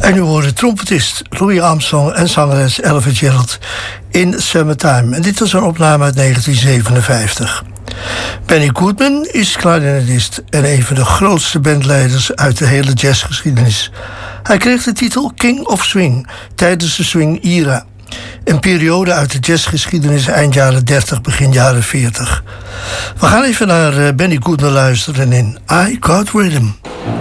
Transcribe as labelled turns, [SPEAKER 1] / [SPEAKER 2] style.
[SPEAKER 1] En u hoorde trompetist Louis Armstrong en zangeres Ella Fitzgerald in Summertime. En dit was een opname uit 1957. Benny Goodman is klarinetist en een van de grootste bandleiders uit de hele jazzgeschiedenis. Hij kreeg de titel King of Swing tijdens de swing-era. Een periode uit de jazzgeschiedenis eind jaren 30, begin jaren 40. We gaan even naar Benny Goodman luisteren in I Got Rhythm.